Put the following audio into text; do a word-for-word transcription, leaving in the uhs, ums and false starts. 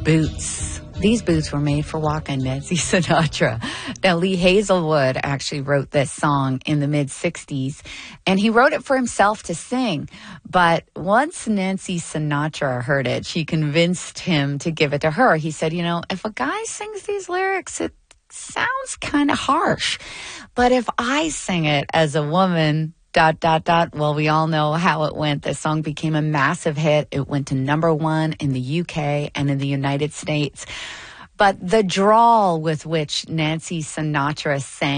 boots. These boots were made for walking Nancy Sinatra. Now, Lee Hazelwood actually wrote this song in the mid-sixties, and he wrote it for himself to sing. But once Nancy Sinatra heard it, she convinced him to give it to her. He said, you know, if a guy sings these lyrics, it sounds kind of harsh. But if I sing it as a woman... Dot, dot, dot. Well, we all know how it went. The song became a massive hit. It went to number one in the U K and in the United States. But the drawl with which Nancy Sinatra sang